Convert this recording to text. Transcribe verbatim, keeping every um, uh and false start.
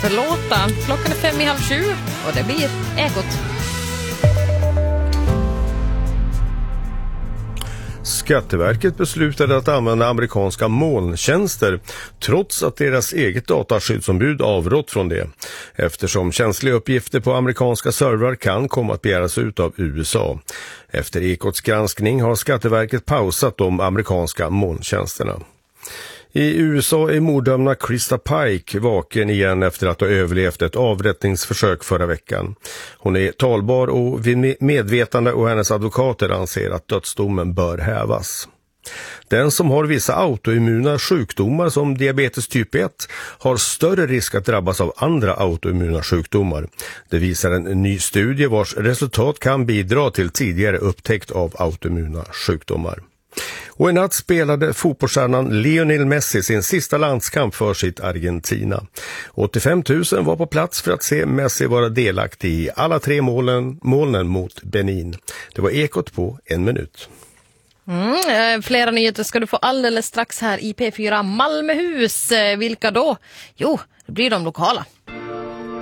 för låtar. Klockan är fem i halv sju och det blir Ekot. Skatteverket beslutade att använda amerikanska molntjänster trots att deras eget dataskyddsombud avrått från det, eftersom känsliga uppgifter på amerikanska servrar kan komma att begäras ut av U S A. Efter Ekots granskning har Skatteverket pausat de amerikanska molntjänsterna. I U S A är morddömda Krista Pike vaken igen efter att ha överlevt ett avrättningsförsök förra veckan. Hon är talbar och vid medvetande och hennes advokater anser att dödsdomen bör hävas. Den som har vissa autoimmuna sjukdomar som diabetes typ ett har större risk att drabbas av andra autoimmuna sjukdomar. Det visar en ny studie vars resultat kan bidra till tidigare upptäckt av autoimmuna sjukdomar. Och i natt spelade fotbollsstjärnan Lionel Messi sin sista landskamp för sitt Argentina. åttiofem tusen var på plats för att se Messi vara delaktig i alla tre målen, målen mot Benin. Det var Ekot på en minut. Mm, flera nyheter ska du få alldeles strax här i P fyra Malmöhus. Vilka då? Jo, det blir de lokala.